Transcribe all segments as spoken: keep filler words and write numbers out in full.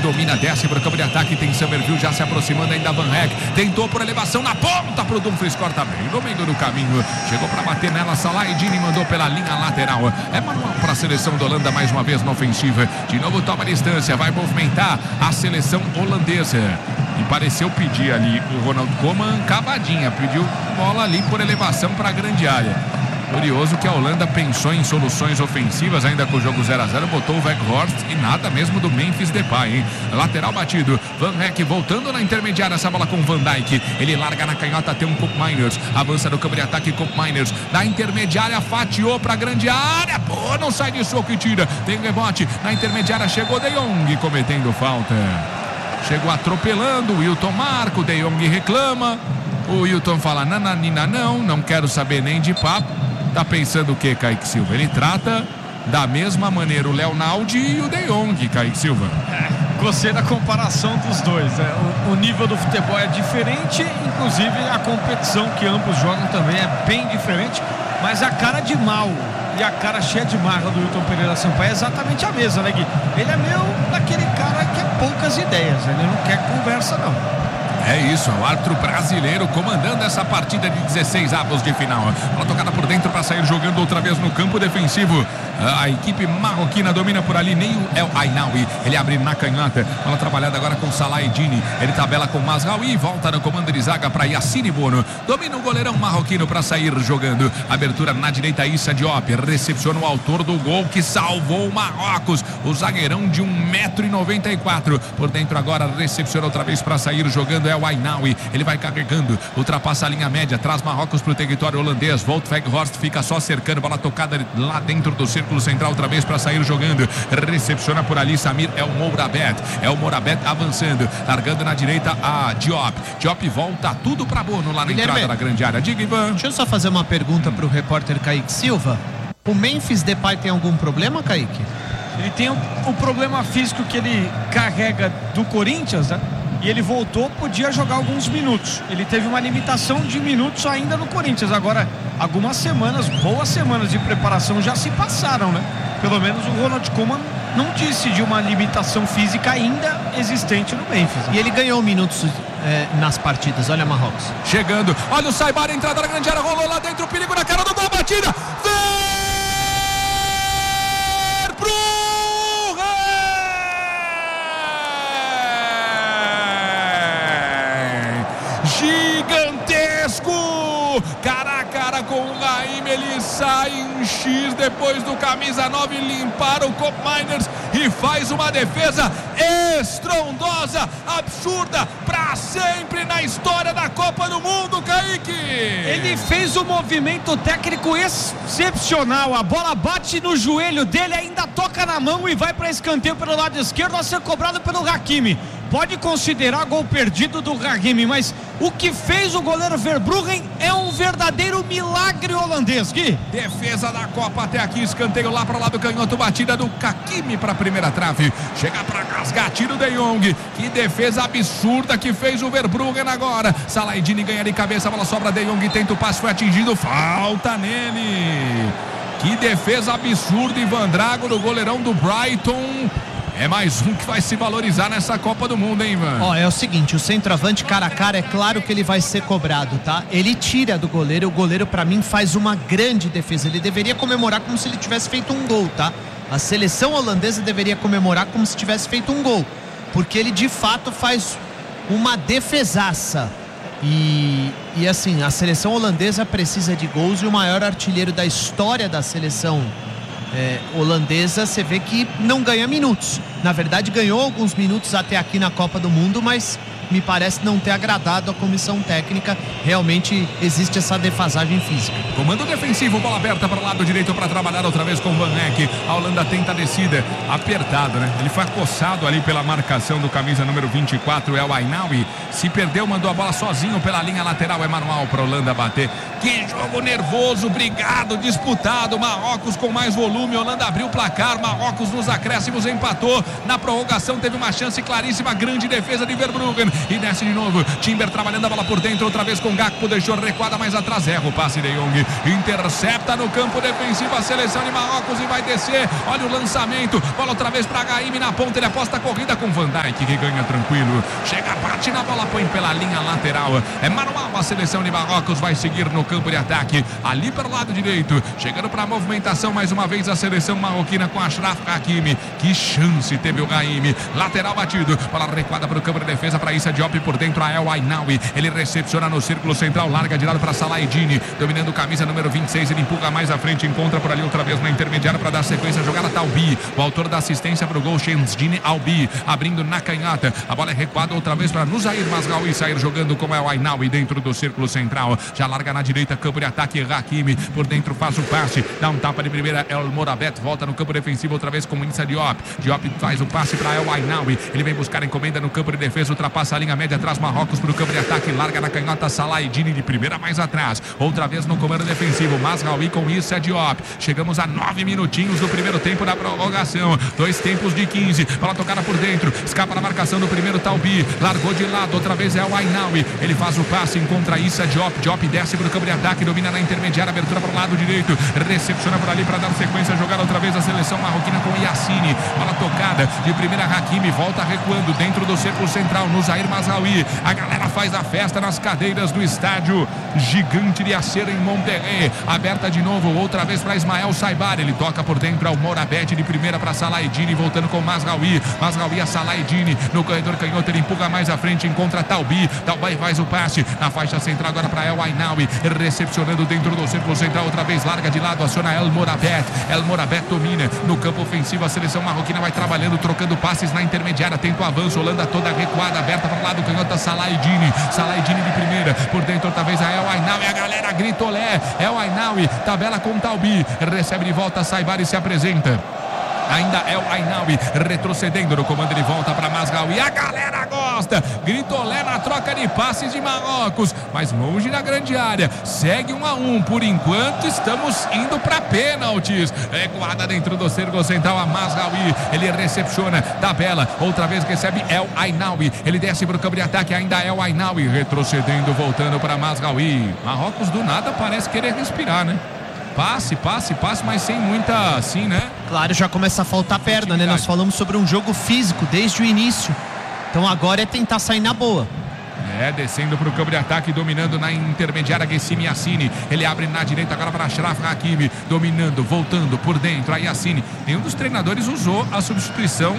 domina, desce para o campo de ataque, tem Summerville já se aproximando ainda, Van Heck, tentou por elevação na ponta para o Dumfries, corta bem, no meio do caminho, chegou para bater nela, Salah Eddine mandou pela linha lateral, é manual para a seleção da Holanda, mais uma vez na ofensiva, de novo toma a distância, vai movimentar a seleção holandesa, e pareceu pedir ali o Ronald Koeman cavadinha, pediu bola ali por elevação para a grande área. Curioso que a Holanda pensou em soluções ofensivas ainda com o jogo zero a zero, botou o Weghorst e nada mesmo do Memphis Depay, hein? Lateral batido, Van Heck voltando na intermediária, essa bola com Van Dijk, ele larga na canhota, tem um Koop Meiners, avança no campo de ataque, Koop Meiners, na intermediária, fatiou pra grande área, pô, não sai de soco e tira, tem rebote, na intermediária chegou De Jong cometendo falta, chegou atropelando, o Wilton marca, o De Jong reclama, o Wilton fala, nananina não, não quero saber nem de papo. Tá pensando o que, Kaique Silva? Ele trata da mesma maneira o Léo Naldi e o De Jong, Kaique Silva. É, gostei da comparação dos dois. É, o, o nível do futebol é diferente, inclusive a competição que ambos jogam também é bem diferente, mas a cara de mal e a cara cheia de marra do Wilton Pereira Sampaio é exatamente a mesma, né, Gui? Ele é meio daquele cara que é poucas ideias, ele não quer conversa, não. É isso, o árbitro brasileiro comandando essa partida de dezesseis avos de final. Bola tocada por dentro para sair jogando outra vez no campo defensivo. A equipe marroquina domina por ali, nem o El Ainaoui. Ele abre na canhota. Bola trabalhada agora com Salah Eddine. Ele tabela com Mazraoui e volta no comando de zaga para Yassine Bono. Domina o goleirão marroquino para sair jogando. Abertura na direita, Issa Diop. Recepciona o autor do gol que salvou o Marrocos. O zagueirão de um metro e noventa e quatro. Por dentro agora recepciona outra vez para sair jogando. É o Ainaoui, ele vai carregando, ultrapassa a linha média, traz Marrocos para o território holandês, Wout Weghorst fica só cercando, bola tocada lá dentro do círculo central outra vez para sair jogando, recepciona por ali Samir El Mourabet, El Mourabet avançando, largando na direita a Diop, Diop volta tudo para Bono lá na Guilherme, entrada da grande área. Diga, Ivan. Deixa eu só fazer uma pergunta para o repórter Kaique Silva. O Memphis Depay tem algum problema, Kaique? Ele tem um, um problema físico que ele carrega do Corinthians, né? E ele voltou, podia jogar alguns minutos. Ele teve uma limitação de minutos ainda no Corinthians. Agora, algumas semanas, boas semanas de preparação já se passaram, né? Pelo menos o Ronald Koeman não disse de uma limitação física ainda existente no Memphis. E ele ganhou minutos é, nas partidas. Olha Marrocos. Chegando, olha o Saibar, entrada na grande área, rolou lá dentro, o perigo na cara do gol, batida. Gigantesco, cara a cara com o Raim, ele sai em X depois do camisa nove limpar o Koop Meiners e faz uma defesa estrondosa, absurda, pra sempre na história da Copa do Mundo, Kaique. Ele fez um movimento técnico excepcional, a bola bate no joelho dele, ainda toca na mão e vai para escanteio pelo lado esquerdo a ser cobrado pelo Hakimi. Pode considerar gol perdido do Hakimi, mas o que fez o goleiro Verbruggen é um verdadeiro milagre holandês, Gui. Defesa da Copa até aqui, escanteio lá para lá do canhoto, batida do Hakimi para a primeira trave, chega para rasgar, tiro De Jong, que defesa absurda que fez o Verbruggen agora. Salah Eddine ganha de cabeça, a bola sobra, De Jong tenta o passe, foi atingido, falta nele. Que defesa absurda, Ivan Drago, do goleirão do Brighton. É mais um que vai se valorizar nessa Copa do Mundo, hein, Ivan? Ó, é o seguinte, o centroavante cara a cara, é claro que ele vai ser cobrado, tá? Ele tira do goleiro, o goleiro pra mim faz uma grande defesa. Ele deveria comemorar como se ele tivesse feito um gol, tá? A seleção holandesa deveria comemorar como se tivesse feito um gol, porque ele de fato faz uma defesaça. E, e assim, a seleção holandesa precisa de gols e o maior artilheiro da história da seleção É, holandesa, você vê que não ganha minutos. Na verdade, ganhou alguns minutos até aqui na Copa do Mundo, mas me parece não ter agradado a comissão técnica. Realmente existe essa defasagem física. Comando defensivo, bola aberta para o lado direito para trabalhar outra vez com o Van Heck. A Holanda tenta a descida, apertado, né? Ele foi acossado ali pela marcação do camisa número vinte e quatro, El Ainaoui. Se perdeu, mandou a bola sozinho pela linha lateral. É manual para a Holanda bater. Que jogo nervoso, brigado, disputado. Marrocos com mais volume. Holanda abriu o placar. Marrocos nos acréscimos empatou. Na prorrogação teve uma chance claríssima. Grande defesa de Verbruggen. e desce de novo. Timber trabalhando a bola por dentro, outra vez com Gakpo, deixou recuada mais atrás, erra o passe de Jong, intercepta no campo defensivo a seleção de Marrocos e vai descer. Olha o lançamento, bola outra vez para Gaime na ponta, ele aposta a corrida com Van Dijk, que ganha tranquilo, chega, bate na bola, põe pela linha lateral. É manual, a seleção de Marrocos vai seguir no campo de ataque, ali pelo lado direito, chegando para a movimentação mais uma vez a seleção marroquina com Achraf Hakimi. Que chance teve o Gaime, lateral batido, bola recuada para o campo de defesa para Issa Diop, por dentro a El Ainaoui, ele recepciona no círculo central, larga de lado para Salah Eddine, dominando camisa número vinte e seis, ele empurra mais à frente, encontra por ali outra vez na intermediária para dar sequência a jogada. Talbi, o autor da assistência para o gol, Shenzine Albi, abrindo na canhota, a bola é recuada outra vez para Nusair Mazraoui sair jogando com El Ainaoui dentro do círculo central, já larga na direita, campo de ataque, Hakimi, por dentro faz o passe, dá um tapa de primeira, El Morabet volta no campo defensivo outra vez com Issa Diop, Diop faz o passe para El Ainaoui, ele vem buscar a encomenda no campo de defesa, ultrapassa a linha média, traz Marrocos para o campo de ataque, larga na canhota, Salah Eddine de primeira mais atrás, outra vez no comando defensivo, Mazraoui com Issa Diop, chegamos a nove minutinhos do primeiro tempo da prorrogação, dois tempos de quinze, bola tocada por dentro, escapa na marcação do primeiro Talbi, largou de lado, outra vez é o Ainaoui, ele faz o passe, encontra Issa Diop, Diop desce para o campo de ataque, domina na intermediária, abertura para o lado direito, recepciona por ali para dar sequência, jogar outra vez a seleção marroquina com Yassine, bola tocada de primeira, Hakimi volta recuando dentro do círculo central, Nusair Mazraoui, a galera faz a festa nas cadeiras do estádio gigante de Nasser em Monterrey, aberta de novo, outra vez para Ismael Saibar, ele toca por dentro ao Morabet de primeira para Salah Eddine, voltando com Mazraoui, Mazraoui a Salah Eddine, no corredor canhoto, ele empurra mais à frente, encontra Talbi, Talbi faz o passe, na faixa central agora para El Ainaoui, recepcionando dentro do círculo central, outra vez larga de lado, aciona El Morabet, El Morabet domina, no campo ofensivo a seleção marroquina vai trabalhando, trocando passes na intermediária, tenta o avanço, Holanda toda recuada, aberta para o lado canhoto, Salah Eddine, Salah Eddine de primeira, por dentro outra vez a El Ainaoui, a galera grita olé, El Ainaoui, tabela com Talbi, recebe de volta Saibar e se apresenta. Ainda é o Ainaoui retrocedendo no comando de volta para Mazraoui. A galera gosta. Gritolé na troca de passes de Marrocos, mas longe da grande área. Segue um a um. Por enquanto estamos indo para pênaltis. Recuada dentro do círculo central a Mazraoui. Ele recepciona, tabela. Outra vez recebe El Ainaoui. Ele desce para o campo de ataque. Ainda é o Ainaoui retrocedendo, voltando para Mazraoui. Marrocos do nada parece querer respirar, né? Passe, passe, passe, mas sem muita assim, né? Claro, já começa a faltar perna, né? Nós falamos sobre um jogo físico desde o início. Então agora é tentar sair na boa. É, descendo para o campo de ataque, dominando na intermediária Gessime Yassine. Ele abre na direita agora para Achraf Hakimi, dominando, voltando por dentro a Yassine. Nenhum dos treinadores usou a substituição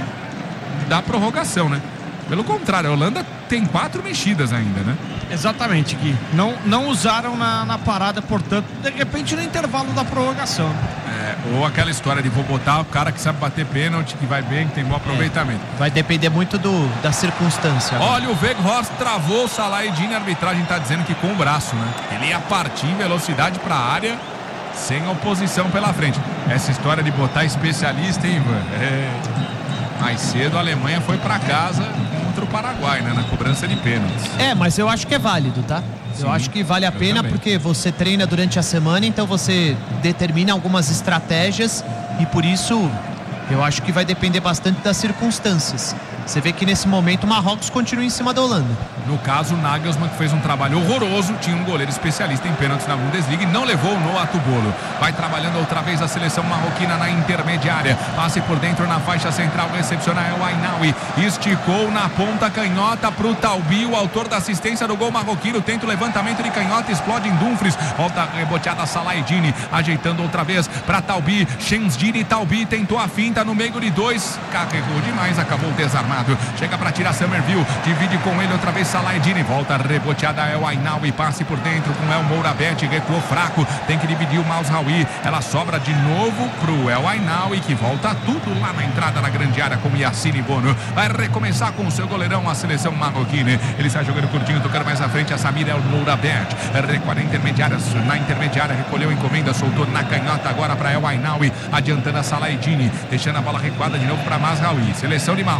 da prorrogação, né? Pelo contrário, a Holanda tem quatro mexidas ainda, né? Exatamente, Gui. Não, não usaram na, na parada, portanto, de repente no intervalo da prorrogação. É, ou aquela história de vou botar o cara que sabe bater pênalti, que vai bem, que tem bom aproveitamento. É, vai depender muito do, da circunstância. Né? Olha, o Weghorst travou o Salah Eddine, a arbitragem está dizendo que com o braço, né? Ele ia partir em velocidade para a área, sem oposição pela frente. Essa história de botar especialista, hein, Ivan? É... Mais cedo a Alemanha foi para casa contra o Paraguai, né? Na cobrança de pênaltis. É, mas eu acho que é válido, tá? Sim, eu acho que vale a pena também. Porque você treina durante a semana, então você determina algumas estratégias e por isso eu acho que vai depender bastante das circunstâncias. Você vê que nesse momento o Marrocos continua em cima da Holanda. No caso, o Nagelsmann, que fez um trabalho horroroso, tinha um goleiro especialista em pênaltis na Bundesliga e não levou o Noah Tubolo. Vai trabalhando outra vez a seleção marroquina na intermediária. Passe por dentro na faixa central, recepciona El Ainaoui. Esticou na ponta canhota para o Talbi, o autor da assistência do gol marroquino. Tenta o levantamento de canhota, explode em Dumfries. Volta reboteada Salah Eddine, ajeitando outra vez para Talbi. Shenzine Talbi tentou a finta no meio de dois. Carregou demais, acabou desarmado. Chega para tirar Somerville, divide com ele outra vez Salah Eddine, volta reboteada El Ainaoui, passe por dentro com El Morabet, recuou fraco, tem que dividir o Mazraoui, ela sobra de novo pro El Ainaoui, que volta tudo lá na entrada da grande área com Yassine Bono. Vai recomeçar com o seu goleirão a seleção marroquina, ele sai jogando curtinho, tocando mais à frente a Samir El Morabet, recuar na intermediária, na intermediária recolheu encomenda, soltou na canhota agora para El Ainaoui, adiantando a Salah Eddine, deixando a bola recuada de novo para Mazraoui. Seleção de Marrocos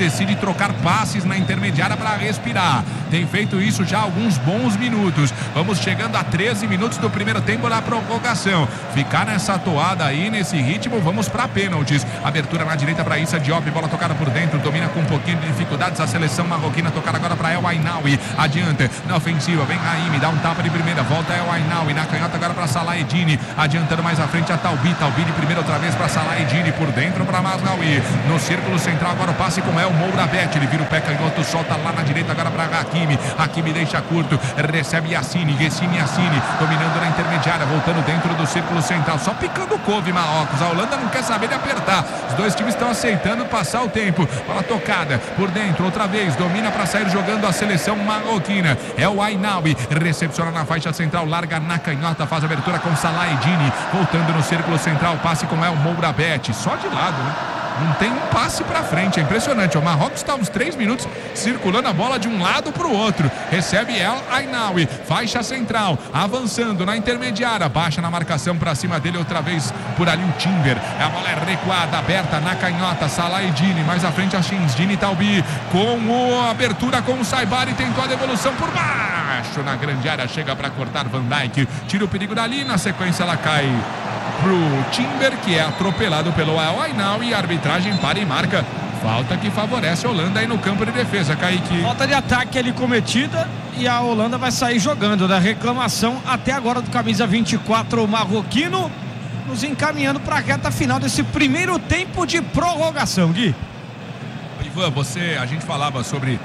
decide trocar passes na intermediária para respirar. Tem feito isso já há alguns bons minutos. Vamos chegando a treze minutos do primeiro tempo da prorrogação. Ficar nessa toada aí, nesse ritmo, vamos para pênaltis. Abertura na direita para Issa Diop, bola tocada por dentro, domina com um pouquinho de dificuldades a seleção marroquina, tocada agora para El Ainaoui. Adianta, na ofensiva, vem Raime, dá um tapa de primeira, volta El Ainaoui, na canhota agora para Salah Eddine, adiantando mais à frente a Talbi, Talbi de primeira outra vez para Salah Eddine, por dentro para Mazraoui. No círculo central agora o passe com El Mourabet, ele vira o pé canhoto, solta lá na direita agora para Hakimi, Hakimi deixa curto, recebe Yassine, Yassine Yassine, dominando na intermediária, voltando dentro do círculo central, só picando couve Marrocos. A Holanda não quer saber de apertar, os dois times estão aceitando passar o tempo. Bola tocada por dentro, outra vez, domina para sair jogando a seleção marroquina. É o Ainaoui, recepciona na faixa central, larga na canhota, faz abertura com Salah Eddine, voltando no círculo central, passe com El Mourabet, só de lado, né? Não tem um passe pra frente, é impressionante. O Marrocos está uns três minutos circulando a bola de um lado pro outro. Recebe El Ainaoui, faixa central, avançando na intermediária, baixa na marcação pra cima dele outra vez por ali o Timber. A bola é recuada, aberta na canhota, Salah Eddine, mais à frente a Shinzdine Talbi, com a abertura com o Saibari, tentou a devolução por baixo, na grande área, chega pra cortar Van Dijk, tira o perigo dali, na sequência ela cai pro Timber, que é atropelado pelo El Ainaoui, e a arbitragem para e marca falta que favorece a Holanda aí no campo de defesa, Kaique. Falta de ataque ali cometida e a Holanda vai sair jogando da reclamação até agora do camisa vinte e quatro, o marroquino, nos encaminhando para a reta final desse primeiro tempo de prorrogação, Gui. Ivan, você, a gente falava sobre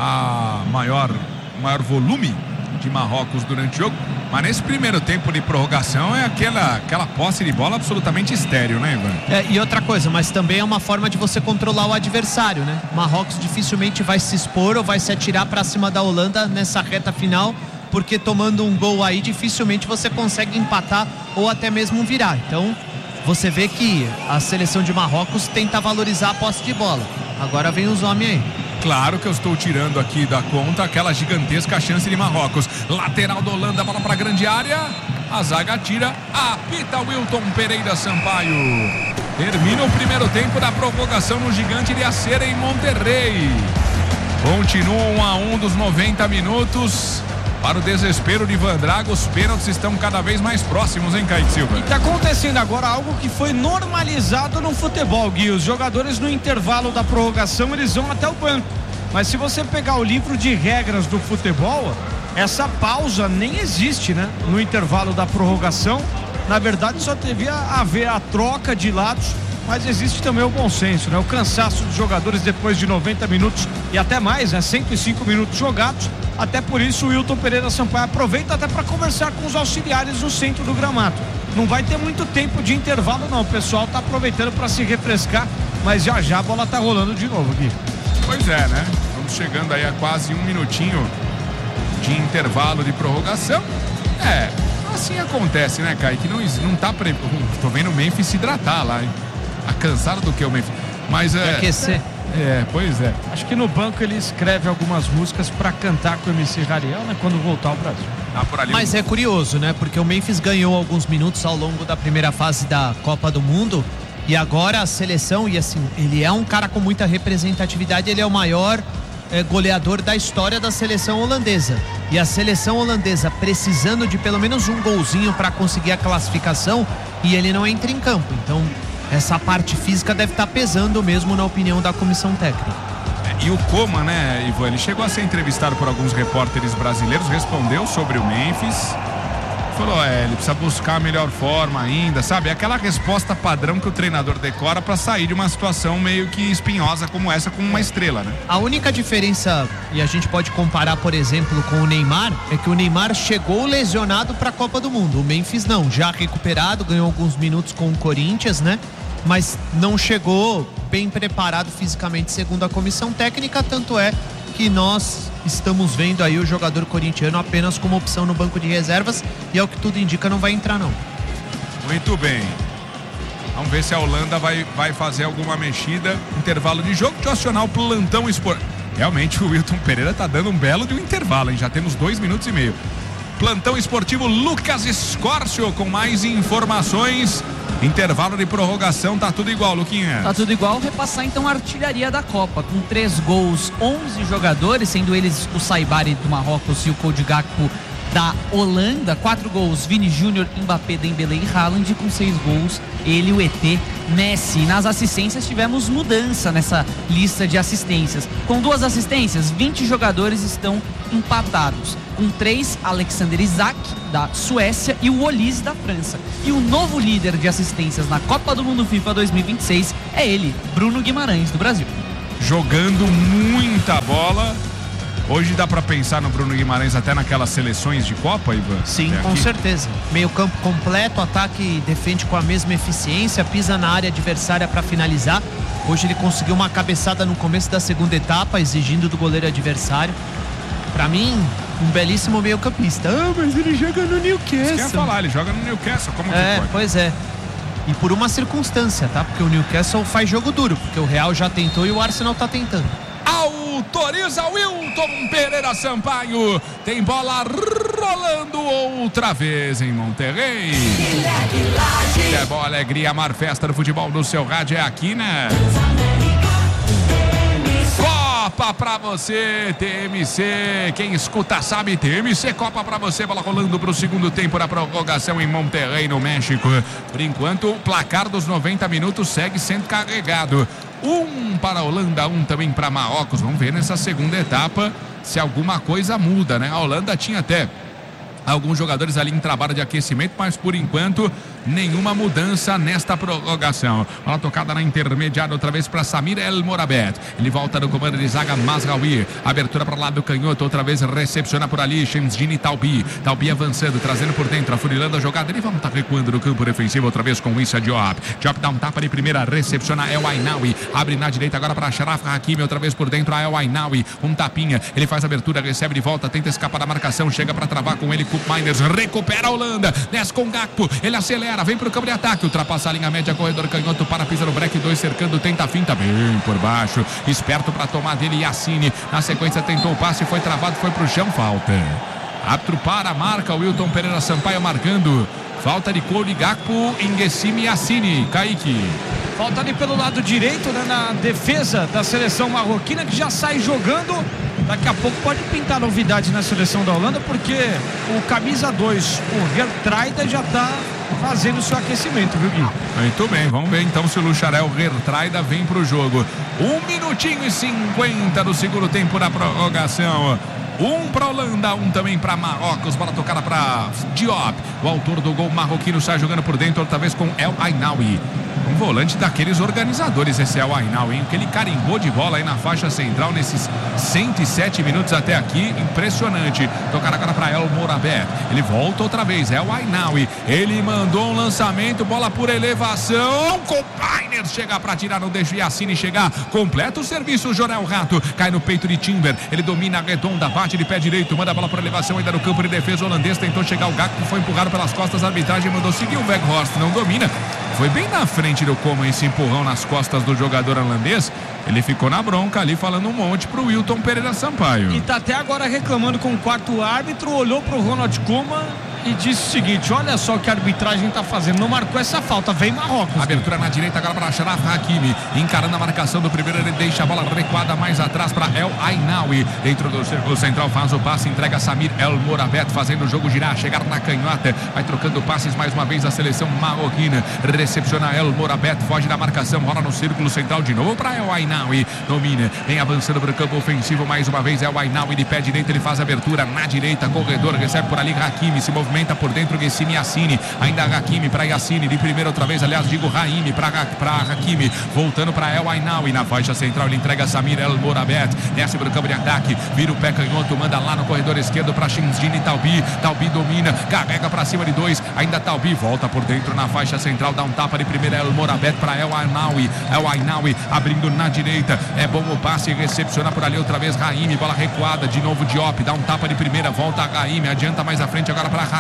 a maior, maior volume de Marrocos durante o jogo, mas nesse primeiro tempo de prorrogação é aquela, aquela posse de bola absolutamente estéril, né, Ivan? É, e outra coisa, mas também é uma forma de você controlar o adversário, né? Marrocos dificilmente vai se expor ou vai se atirar para cima da Holanda nessa reta final, porque tomando um gol aí dificilmente você consegue empatar ou até mesmo virar. Então você vê que a seleção de Marrocos tenta valorizar a posse de bola. Agora vem os homens aí. Claro que eu estou tirando aqui da conta aquela gigantesca chance de Marrocos. Lateral da Holanda, bola para a grande área. A zaga tira, apita Wilton Pereira Sampaio. Termina o primeiro tempo da prorrogação no Gigante de Acera em Monterrey. Continua um a um dos noventa minutos. Para o desespero de Van Drago, os pênaltis estão cada vez mais próximos, hein, Kaique Silva? E está acontecendo agora algo que foi normalizado no futebol, Gui. Os jogadores no intervalo da prorrogação, eles vão até o banco. Mas se você pegar o livro de regras do futebol, essa pausa nem existe, né? No intervalo da prorrogação, na verdade só devia haver a troca de lados, mas existe também o bom senso, né? O cansaço dos jogadores depois de noventa minutos e até mais, né? cento e cinco minutos jogados. Até por isso o Wilton Pereira Sampaio aproveita até para conversar com os auxiliares no centro do gramado. Não vai ter muito tempo de intervalo não, o pessoal tá aproveitando para se refrescar, mas já já a bola tá rolando de novo aqui. Pois é, né? Estamos chegando aí a quase um minutinho de intervalo de prorrogação. É, assim acontece, né, Kaique? Não, não tá pre... Tô vendo o Memphis se hidratar lá, hein? Tá cansado do que o Memphis? Mas é... aquecer. É, pois é. Acho que no banco ele escreve algumas músicas para cantar com o M C Rariel, né? Quando voltar ao Brasil. Tá por ali. Mas é curioso, né? Porque o Memphis ganhou alguns minutos ao longo da primeira fase da Copa do Mundo e agora a seleção, e assim, ele é um cara com muita representatividade, ele é o maior é, goleador da história da seleção holandesa. E a seleção holandesa precisando de pelo menos um golzinho para conseguir a classificação e ele não entra em campo. Então essa parte física deve estar pesando mesmo na opinião da comissão técnica. É, e o Coman, né, Ivan, ele chegou a ser entrevistado por alguns repórteres brasileiros, respondeu sobre o Memphis, falou, é, ele precisa buscar a melhor forma ainda, sabe? Aquela resposta padrão que o treinador decora para sair de uma situação meio que espinhosa como essa com uma estrela, né? A única diferença, e a gente pode comparar, por exemplo, com o Neymar, é que o Neymar chegou lesionado para a Copa do Mundo. O Memphis não, já recuperado, ganhou alguns minutos com o Corinthians, né? Mas não chegou bem preparado fisicamente, segundo a comissão técnica, tanto é que nós estamos vendo aí o jogador corintiano apenas como opção no banco de reservas e ao que tudo indica não vai entrar não. Muito bem. Vamos ver se a Holanda vai, vai fazer alguma mexida. Intervalo de jogo, de acionar o plantão esportivo. Realmente o Wilton Pereira tá dando um belo de um intervalo, hein? Já temos dois minutos e meio. Plantão esportivo Lucas Escórcio com mais informações Intervalo de prorrogação, tá tudo igual, Luquinha. Tá tudo igual. Repassar então a artilharia da Copa, com três gols, onze jogadores, sendo eles o Saibari do Marrocos e o Cody Gakpo da Holanda. Quatro gols, Vini Júnior, Mbappé, Dembélé e Haaland. Com seis gols, ele, o E T Messi. Nas assistências tivemos mudança nessa lista de assistências. Com duas assistências, vinte jogadores estão empatados. Com três, Alexander Isak da Suécia e o Olise da França. E o novo líder de assistências na Copa do Mundo FIFA dois mil e vinte e seis é ele, Bruno Guimarães do Brasil. Jogando muita bola. Hoje dá pra pensar no Bruno Guimarães até naquelas seleções de Copa, Ivan? Sim, com certeza. Meio campo completo, ataque defende com a mesma eficiência, pisa na área adversária para finalizar. Hoje ele conseguiu uma cabeçada no começo da segunda etapa, exigindo do goleiro adversário. Pra mim, um belíssimo meio campista. Ah, mas ele joga no Newcastle. Você quer falar, ele joga no Newcastle, como é, que pode? Pois é. E por uma circunstância, tá? Porque o Newcastle faz jogo duro, porque o Real já tentou e o Arsenal tá tentando. Autoriza Wilton Pereira Sampaio. Tem bola rolando outra vez em Monterrey. É boa alegria, amar festa do futebol no seu rádio é aqui, né? Copa pra você, T M C. Quem escuta sabe, T M C Copa pra você. Bola rolando pro segundo tempo da prorrogação em Monterrey, no México. Por enquanto, o placar dos noventa minutos segue sendo carregado. Um para a Holanda, um também para Marrocos. Vamos ver nessa segunda etapa se alguma coisa muda, né? A Holanda tinha até alguns jogadores ali em trabalho de aquecimento, mas por enquanto nenhuma mudança nesta prorrogação. Bola tocada na intermediária outra vez para Samir El Morabet. Ele volta no comando de zaga Mazraoui. Abertura para o lado do canhoto, outra vez recepciona por ali Shemzini Talbi. Talbi avançando, trazendo por dentro, afunilando a jogada. Ele vai estar recuando no campo defensivo outra vez com Issa Diop. Diop dá um tapa de primeira, recepciona El Ainaoui. Abre na direita agora para Sharaf Hakimi, outra vez por dentro a El Ainaoui. Um tapinha, ele faz a abertura, recebe de volta, tenta escapar da marcação, chega para travar com ele. Koop Miners recupera a Holanda, desce com Gakpo, ele acelera, vem pro campo de ataque, ultrapassa a linha média, corredor canhoto para pisa no break, dois cercando, tenta a finta, bem por baixo, esperto para tomar dele, Yassine, na sequência tentou o passe, foi travado, foi pro chão, falta. Árbitro para, marca, Wilton Pereira Sampaio marcando, falta de Cody Gakpo, Nguessime Yassine, Kaique. Falta ali pelo lado direito, né, na defesa da seleção marroquina, que já sai jogando. Daqui a pouco pode pintar novidade na seleção da Holanda, porque o camisa dois, o Geertruida, já está fazendo o seu aquecimento, viu, Gui? Muito bem, vamos ver então se o Lucharel Geertruida vem pro jogo. Um minutinho e cinquenta do segundo tempo da prorrogação. Um para Holanda, um também para Marrocos. Bola tocada para Diop. O autor do gol marroquino sai jogando por dentro, outra vez com El Ainaoui. Um volante daqueles organizadores, esse El Ainaoui, hein? Que ele carimbou de bola aí na faixa central nesses cento e sete minutos até aqui. Impressionante. Tocar agora para El Morabet. Ele volta outra vez. El Ainaoui. Ele mandou um lançamento, bola por elevação. Copainer chega para tirar, não deixa o Yassine chegar. Completa o serviço, o Jorel Rato. Cai no peito de Timber. Ele domina a redonda, bate de pé direito, manda a bola por elevação ainda no campo de defesa. O holandês tentou chegar, o Gakpo foi empurrado pelas costas. A arbitragem mandou seguir, o Weghorst não domina. Foi bem na frente do Coman esse empurrão nas costas do jogador holandês. Ele ficou na bronca ali, falando um monte pro Wilton Pereira Sampaio. E tá até agora reclamando com o quarto árbitro, olhou pro Ronald Koeman e disse o seguinte: olha só o que a arbitragem tá fazendo, não marcou essa falta, vem Marrocos. Abertura na direita agora para Sharaf Hakimi, encarando a marcação do primeiro, ele deixa a bola recuada mais atrás para El Ainaoui, dentro do círculo central, faz o passe, entrega Samir El Morabet, fazendo o jogo girar, chegar na canhota, vai trocando passes mais uma vez a seleção marroquina, recepciona El Morabet, foge da marcação, rola no círculo central de novo para El Ainaoui, domina, vem avançando para o campo ofensivo mais uma vez, El Ainaoui de pé direito, ele faz a abertura na direita, corredor, recebe por ali Hakimi, se movimenta movimenta por dentro Nguessime Yassine, ainda Hakimi para Yassine, de primeira outra vez, aliás, digo Raimi para Hakimi, voltando para El Ainaoui, na faixa central ele entrega Samir El Morabet, desce para o campo de ataque, vira o pé canhoto, manda lá no corredor esquerdo para Shemzini Talbi, Talbi domina, carrega para cima de dois, ainda Talbi, volta por dentro na faixa central, dá um tapa de primeira El Morabet para El Ainaoui, El Ainaoui abrindo na direita, é bom o passe, recepciona por ali outra vez Raimi, bola recuada, de novo Diop, dá um tapa de primeira, volta a Raimi, adianta mais à frente agora para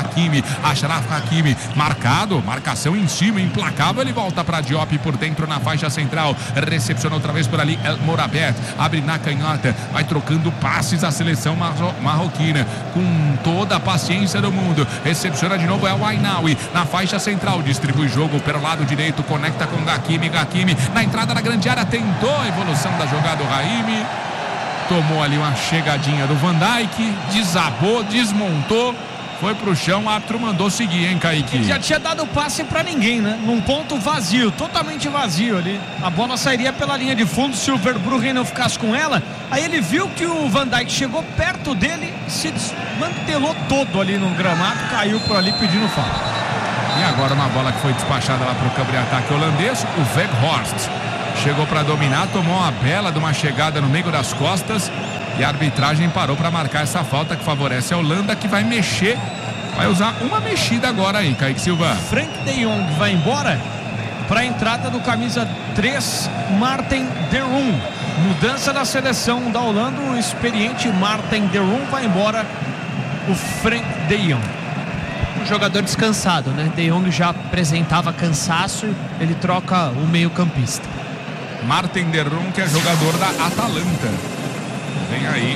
Hakimi. Achraf Hakimi, marcado, marcação em cima, implacável. Ele volta para Diop por dentro na faixa central. Recepciona outra vez por ali El Morabet. Abre na canhota, vai trocando passes a seleção marro marroquina com toda a paciência do mundo. Recepciona de novo El Ainaoui na faixa central. Distribui jogo pelo lado direito, conecta com Hakimi. Hakimi na entrada da grande área, tentou a evolução da jogada. O Raimi tomou ali uma chegadinha do Van Dijk, desabou, desmontou, foi pro chão, o árbitro mandou seguir, hein, Kaique? Ele já tinha dado passe pra ninguém, né? Num ponto vazio, totalmente vazio ali. A bola sairia pela linha de fundo se o Verbruggen não ficasse com ela. Aí ele viu que o Van Dijk chegou perto dele, se desmantelou todo ali no gramado, caiu por ali pedindo falta. E agora uma bola que foi despachada lá pro campo de ataque holandês, o Weghorst. Chegou para dominar, tomou uma bela de uma chegada no meio das costas e a arbitragem parou para marcar essa falta que favorece a Holanda, que vai mexer, vai usar uma mexida agora aí, Kaique Silva. Frank de Jong vai embora para a entrada do camisa três, Marten de Roon. Mudança da seleção da Holanda, o experiente Marten de Roon vai embora, o Frank de Jong. Um jogador descansado, né? De Jong já apresentava cansaço, ele troca o meio-campista. Marten de Roon, que é jogador da Atalanta. Vem aí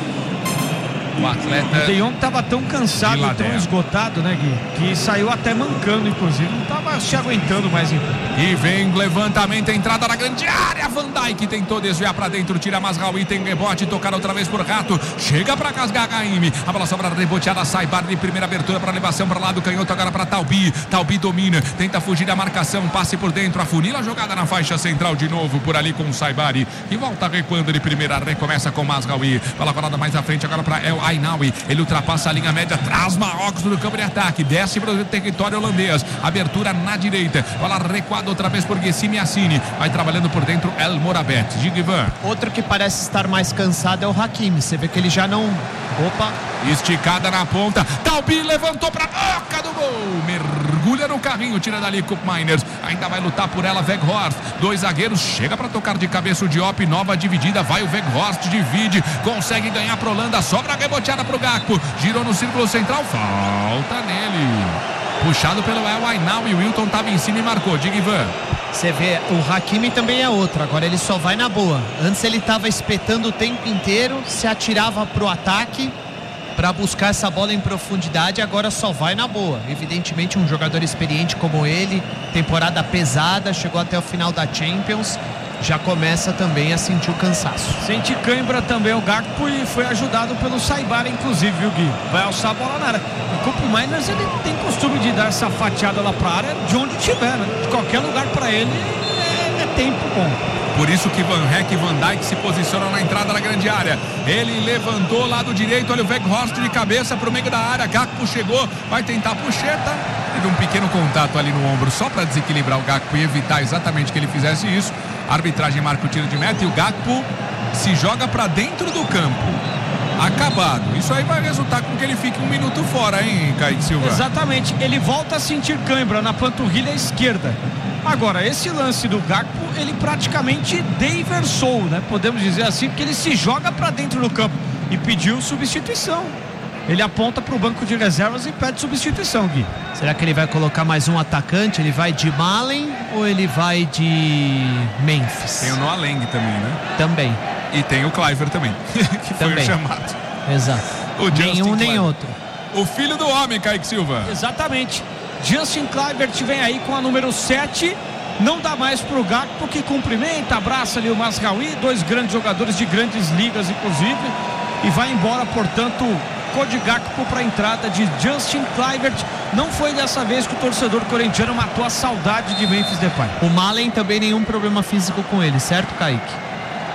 o atleta. O De Jong estava tão cansado, tão esgotado, né, Gui? Que saiu até mancando, inclusive. Não estava se aguentando mais em pé. E vem levantamento, entrada na grande área. Van Dijk tentou desviar para dentro, tira Mazraoui, tem rebote, tocar outra vez por Rato. Chega para casgar Raimi. A bola sobra reboteada, sai Bardi, primeira abertura para elevação para lá do canhoto, agora para Taubi. Taubi domina, tenta fugir da marcação, passe por dentro, afunila a jogada na faixa central de novo, por ali com o Saibari. E volta recuando de primeira, recomeça com Mazraoui. Bola rolada mais à frente, agora para El Ainaoui. Ele ultrapassa a linha média, traz Marrocos no campo de ataque, desce para o território holandês. Abertura na direita, bola recuada outra vez por Guessimi Assini. Vai trabalhando por dentro El Morabet. Gigivan. Outro que parece estar mais cansado é o Hakimi. Você vê que ele já não... Opa! Esticada na ponta. Taubi levantou para boca do gol. Mergulha no carrinho, tira dali Koop Meiners. Ainda vai lutar por ela Weghorst. Dois zagueiros, chega para tocar de cabeça o Diop. Nova dividida, vai o Weghorst, divide. Consegue ganhar para Holanda. Sobra a reboteada para o Gakpo. Girou no círculo central. Falta nele. Puxado pelo El Ainaoui. O Wilton estava em cima e marcou. Gigivan. Você vê, o Hakimi também é outro. Agora ele só vai na boa. Antes ele estava espetando o tempo inteiro, se atirava pro ataque para buscar essa bola em profundidade. Agora só vai na boa. Evidentemente um jogador experiente como ele, temporada pesada, chegou até o final da Champions, já começa também a sentir o cansaço. Sente cãibra também o Gakpo e foi ajudado pelo Saibari, inclusive, viu, Gui? Vai alçar a bola na área. O Koop Meiners, ele tem costume de dar essa fatiada lá pra área de onde tiver, né? De qualquer lugar pra ele é, é tempo bom. Por isso que Van Heck e Van Dijk se posicionam na entrada da grande área. Ele levantou lado direito, olha o Weghorst de cabeça pro meio da área. Gakpo chegou, vai tentar puxeta. Teve um pequeno contato ali no ombro só para desequilibrar o Gakpo e evitar exatamente que ele fizesse isso. A arbitragem marca o tiro de meta e o Gakpo se joga para dentro do campo. Acabado. Isso aí vai resultar com que ele fique um minuto fora, hein, Kaique Silva? Exatamente. Ele volta a sentir cãibra na panturrilha esquerda. Agora, esse lance do Gakpo, ele praticamente deversou, né? Podemos dizer assim, porque ele se joga para dentro do campo e pediu substituição. Ele aponta para o banco de reservas e pede substituição, Gui. Será que ele vai colocar mais um atacante? Ele vai de Malen ou ele vai de Memphis? Tem o Noah Lang também, né? Também. E tem o Kluivert também, que foi também. o chamado. Exato. O Nenhum nem outro. O filho do homem, Kaique Silva. Exatamente. Justin Kluivert vem aí com a número sete. Não dá mais pro Gakpo, que cumprimenta, abraça ali o Mazraoui, dois grandes jogadores de grandes ligas, inclusive. E vai embora, portanto, Cody Gakpo para a entrada de Justin Kluivert. Não foi dessa vez que o torcedor corintiano matou a saudade de Memphis Depay. O Malen também nenhum problema físico com ele, certo, Kaique?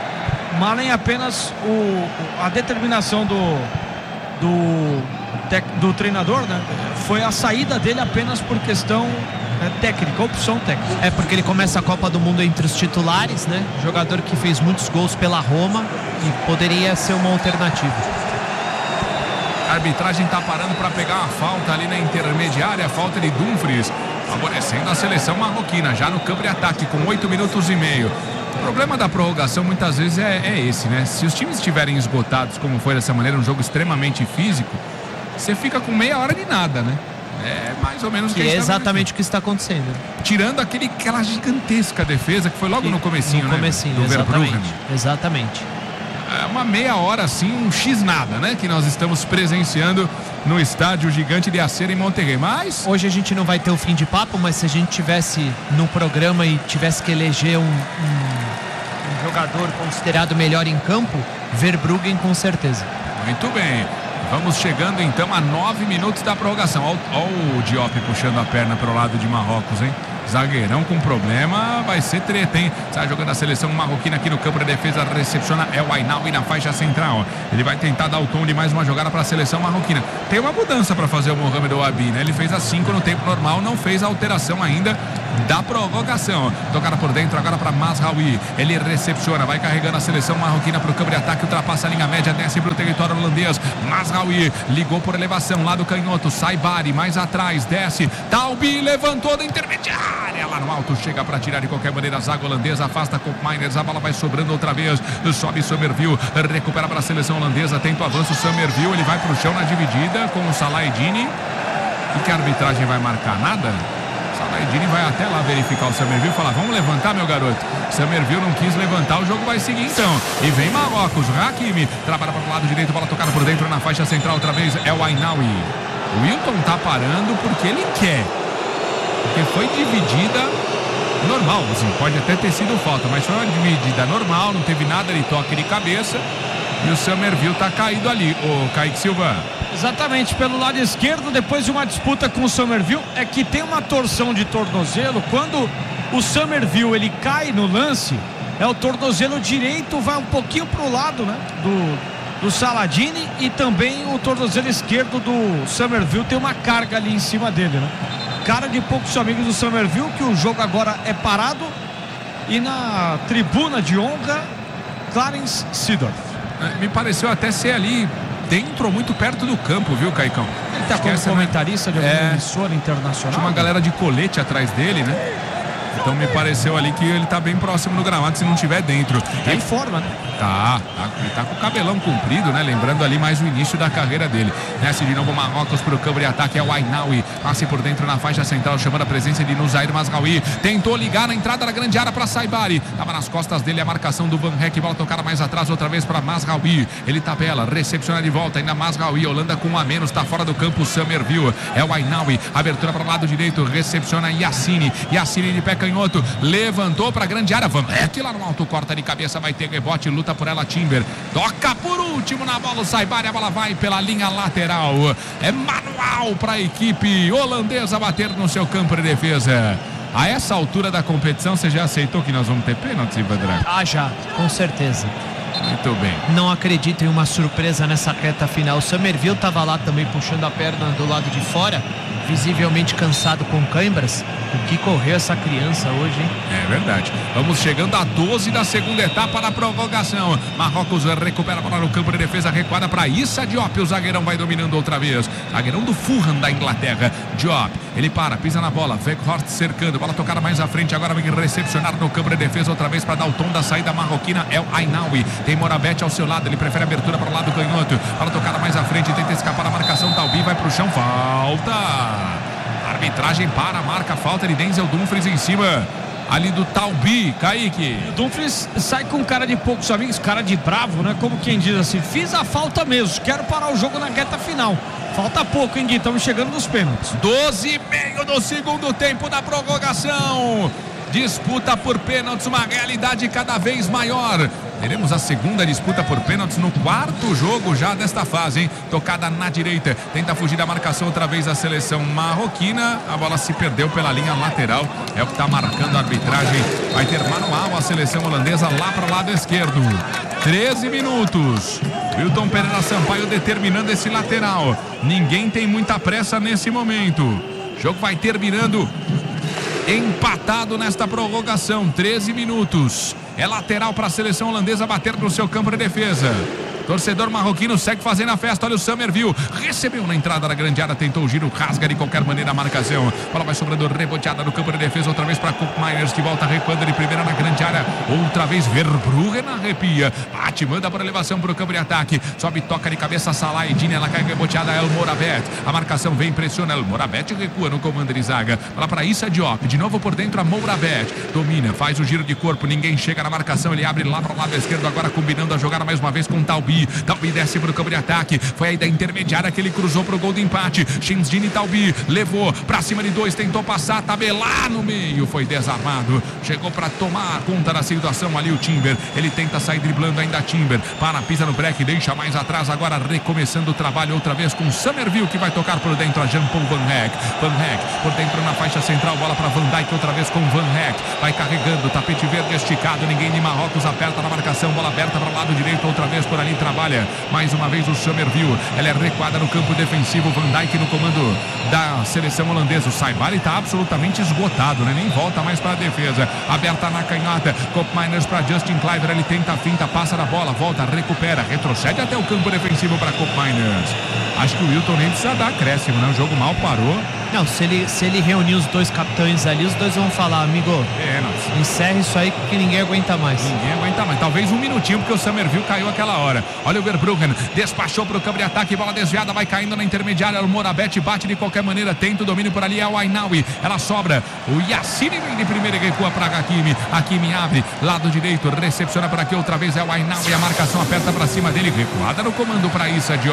Malen apenas o, a determinação do, do, tec, do treinador, né? Foi a saída dele apenas por questão é, técnica, opção técnica. É porque ele começa a Copa do Mundo entre os titulares, né? Jogador que fez muitos gols pela Roma e poderia ser uma alternativa. A arbitragem está parando para pegar uma falta ali na intermediária, a falta de Dumfries, favorecendo a seleção marroquina, já no campo de ataque, com oito minutos e meio. O problema da prorrogação muitas vezes é, é esse, né? Se os times estiverem esgotados, como foi dessa maneira, um jogo extremamente físico, você fica com meia hora de nada, né? É mais ou menos o que, que é a gente tá exatamente o que está acontecendo. Tirando aquele, aquela gigantesca defesa que foi logo E, no comecinho, no né? comecinho, do exatamente. Verbruggen. Exatamente. É uma meia hora assim, um X nada, né? Que nós estamos presenciando no estádio Gigante de Aceira em Monterrey. Mas hoje a gente não vai ter o fim de papo, mas se a gente tivesse no programa e tivesse que eleger um, um, um jogador considerado melhor em campo, Verbruggen com certeza. muito bem. Vamos chegando então a nove minutos da prorrogação. Olha o Diop puxando a perna para o lado de Marrocos, hein? Zagueirão com problema, vai ser treta, hein? Está jogando a seleção marroquina aqui no campo de defesa, recepciona El Ainaoui na faixa central. Ele vai tentar dar o tom de mais uma jogada para a seleção marroquina. Tem uma mudança para fazer o Mohamed Ouabi, né? Ele fez a cinco no tempo normal, não fez a alteração ainda da prorrogação. Tocada por dentro agora para Mazraoui. Ele recepciona, vai carregando a seleção marroquina para o campo de ataque, ultrapassa a linha média, desce para o território holandês. Mazraoui ligou por elevação, lá do canhoto, Saibari mais atrás, desce. Talbi levantou da intermediária. Lá no alto, chega para tirar de qualquer maneira a zaga holandesa, afasta com Miners, a bola vai sobrando outra vez, sobe Somerville, recupera para a seleção holandesa, tenta o avanço, Somerville, ele vai para o chão na dividida com o Salah Eddine. O que a arbitragem vai marcar? Nada? Salah Eddine vai até lá verificar o Somerville e falar, vamos levantar, meu garoto. Somerville não quis levantar, o jogo vai seguir então. E vem Marrocos, Hakimi, trabalha para o lado direito, bola tocada por dentro na faixa central outra vez, é o Ainaoui. O Wilton tá parando porque ele quer. Porque foi dividida normal, assim, pode até ter sido falta, mas foi uma dividida normal, não teve nada de toque de cabeça. E o Somerville tá caído ali, o Kaique Silva. Exatamente, pelo lado esquerdo, depois de uma disputa com o Somerville, é que tem uma torção de tornozelo. Quando o Somerville ele cai no lance, é o tornozelo direito, vai um pouquinho pro lado, né, do, do Saladini, e também o tornozelo esquerdo do Somerville tem uma carga ali em cima dele, né? Cara de poucos amigos do Somerville, que o jogo agora é parado. E na tribuna de honra, Clarence Seedorf. Me pareceu até ser ali dentro ou muito perto do campo, viu, Caicão? Ele tá como comentarista de alguma é... emissora internacional. Tinha uma galera de colete atrás dele, né? Então me pareceu ali que ele tá bem próximo do gramado, se não tiver dentro. Tá em forma, né? Tá, tá, ele tá com o cabelão comprido, né? Lembrando ali mais o início da carreira dele. Desce de novo Marrocos pro campo de ataque, é o Ainaoui. Passe por dentro na faixa central, chamando a presença de Nusair Mazraoui. Tentou ligar na entrada da grande área para Saibari. Tava nas costas dele a marcação do Van Heck. Bola tocada mais atrás, outra vez para Mazraoui. Ele tabela, recepciona de volta, ainda Mazraoui. Holanda com um a menos, tá fora do campo. Somerville, é o Ainaoui. Abertura para o lado direito, recepciona Yassine. Yassine de pé canhoto, levantou para a grande área. Van Heck lá no alto, corta de cabeça, vai ter rebote, luta por ela Timber, toca por último na bola o Saibari, a bola vai pela linha lateral, é manual para a equipe holandesa bater no seu campo de defesa. A essa altura da competição, você já aceitou que nós vamos ter pênalti, Vandré? Ah, já, com certeza. Muito bem. Não acredito em uma surpresa nessa reta final. O Somerville estava lá também puxando a perna do lado de fora, visivelmente cansado com câimbras. O que correu essa criança hoje, hein? É verdade. Vamos chegando a doze da segunda etapa da prorrogação. Marrocos recupera a bola no campo de defesa, recuada para Issa Diop. O zagueirão vai dominando outra vez. Zagueirão do Fulham da Inglaterra. Diop, ele para, pisa na bola. Weghorst cercando, bola tocada mais à frente. Agora vem recepcionar no campo de defesa outra vez para dar o tom da saída marroquina. É o Ainaoui. Tem Morabete ao seu lado, ele prefere abertura para o lado canhoto. Bola tocada mais à frente, tenta escapar da marcação. Talbi vai para o chão, falta. Arbitragem para, marca a falta de Denzel Dumfries em cima ali do Talbi. Kaique. O Dumfries sai com cara de poucos amigos, cara de bravo, né? Como quem diz assim, fiz a falta mesmo, quero parar o jogo na reta final. Falta pouco, hein, Gui? Estamos chegando nos pênaltis. doze e meio do segundo tempo da prorrogação. Disputa por pênaltis, uma realidade cada vez maior. Teremos a segunda disputa por pênaltis no quarto jogo já desta fase, hein? Tocada na direita, tenta fugir da marcação outra vez a seleção marroquina. A bola se perdeu pela linha lateral, é o que está marcando a arbitragem. Vai ter manual a seleção holandesa lá para o lado esquerdo. treze minutos. Wilton Pereira Sampaio determinando esse lateral. Ninguém tem muita pressa nesse momento. O jogo vai terminando empatado nesta prorrogação. treze minutos. É lateral para a seleção holandesa bater no seu campo de defesa. Torcedor marroquino segue fazendo a festa. Olha o Summerville. Recebeu na entrada da grande área. Tentou o giro. Rasga de qualquer maneira a marcação. Bola vai sobrando reboteada no campo de defesa. Outra vez para Koop Meiners, que volta recuando de primeira na grande área. Outra vez Verbruggen arrepia. Bate, manda para elevação para o campo de ataque. Sobe, toca de cabeça Salah Eddine. Ela cai reboteada. El Morabet. A marcação vem, pressiona. El Morabet recua no comando de zaga. Bola para Issa Diop. De novo por dentro a Morabet. Domina, faz o giro de corpo. Ninguém chega na marcação. Ele abre lá para o lado esquerdo. Agora combinando a jogada mais uma vez com Taubi. Taubi desce para o campo de ataque. Foi aí da intermediária que ele cruzou para o gol de empate. Shinzini Taubi levou para cima de dois. Tentou passar. Tabelar no meio. Foi desarmado. Chegou para tomar conta da situação ali o Timber. Ele tenta sair driblando ainda Timber. Para, pisa no break. Deixa mais atrás. Agora recomeçando o trabalho outra vez com Summerville, que vai tocar por dentro a Jean-Paul Van Heck. Van Heck por dentro na faixa central. Bola para Van Dijk outra vez com Van Heck. Vai carregando. Tapete verde esticado. Ninguém de Marrocos aperta na marcação. Bola aberta para o lado direito. Outra vez por ali trabalha. Mais uma vez o Summerville. Ela é recuada no campo defensivo. Van Dijk no comando da seleção holandesa. O Saibari está absolutamente esgotado, né? Nem volta mais para a defesa. Aberta na canhota. Koop Meiners para Justin Kluivert. Ele tenta a finta. Passa da bola. Volta. Recupera. Retrocede até o campo defensivo para Koop Meiners. Acho que o Wilton nem precisa dar acréscimo, né? O jogo mal parou. Não, se ele, se ele reunir os dois capitães ali, os dois vão falar, amigo, é, não. encerra isso aí que ninguém aguenta mais. Ninguém aguenta mais. Talvez um minutinho, porque o Summerville caiu aquela hora. Olha o Verbruggen, despachou para o campo de ataque, bola desviada, vai caindo na intermediária. O Morabet bate de qualquer maneira, tenta o domínio por ali, é o Ainawi. Ela sobra. O Yassine vem de primeira e recua para Hakimi. Hakimi abre, lado direito, recepciona por aqui outra vez, é o Ainawi. A marcação aperta para cima dele, recuada no comando para Issa Diop.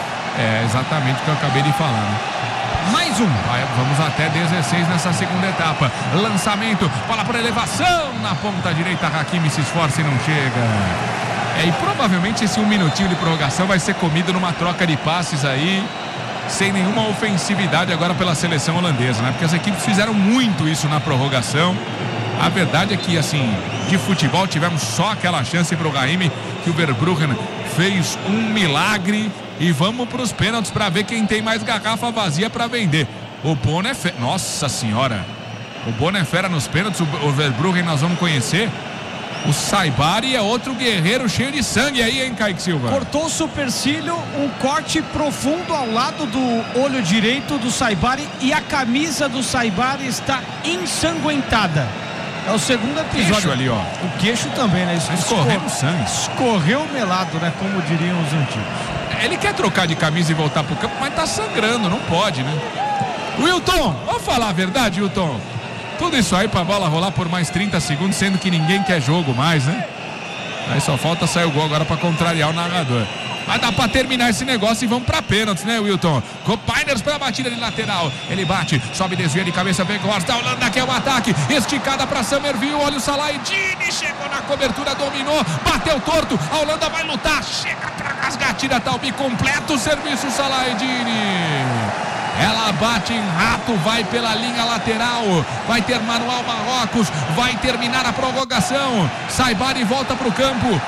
É exatamente o que eu acabei de falar, né? Mais um. Vai, vamos até dezesseis nessa segunda etapa. Lançamento, bola por elevação na ponta direita. Hakimi se esforça e não chega. É, e provavelmente esse um minutinho de prorrogação vai ser comido numa troca de passes aí, sem nenhuma ofensividade agora pela seleção holandesa, né? Porque as equipes fizeram muito isso na prorrogação. A verdade é que, assim, de futebol tivemos só aquela chance pro Raimi, que o Verbruggen fez um milagre. E vamos para os pênaltis para ver quem tem mais garrafa vazia para vender. O Bono é fera. Nossa senhora. O Bono é fera nos pênaltis. O Verbruggen nós vamos conhecer. O Saibari é outro guerreiro cheio de sangue aí, hein, Kaique Silva? Cortou o supercílio, um corte profundo ao lado do olho direito do Saibari. E a camisa do Saibari está ensanguentada. É o segundo episódio. Queixo ali, ó. O queixo também, né? Isso escorreu sangue. Escorreu melado, né? Como diriam os antigos. Ele quer trocar de camisa e voltar pro campo, mas tá sangrando, não pode, né? Wilton, vamos falar a verdade, Wilton. Tudo isso aí pra bola rolar por mais trinta segundos, sendo que ninguém quer jogo mais, né? Aí só falta sair o gol agora pra contrariar o narrador. Mas dá pra terminar esse negócio e vamos pra pênaltis, né, Wilton? Koop Meiners pra batida de lateral. Ele bate, sobe, desvia de cabeça, vem Horst. A Holanda quer o ataque. Esticada pra Summerville. Olha o Salah Eddine. Chegou na cobertura, dominou. Bateu torto. A Holanda vai lutar. Chega pra rasgar, tira Taubi. Completo o serviço, Salah Eddine. Ela bate em rato, vai pela linha lateral. Vai ter manual Marrocos. Vai terminar a prorrogação. Saibari volta pro campo.